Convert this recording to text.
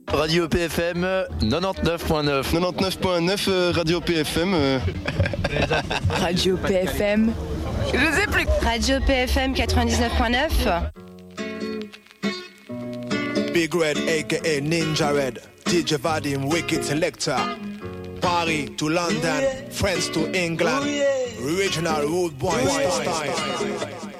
Radio PFM 99.9. 99.9 Radio PFM. Radio PFM. Je sais plus. Radio PFM 99.9. Big Red aka Ninja Red, DJ Vadim Wicked Selector. Paris to London, France to England, original rude boy style.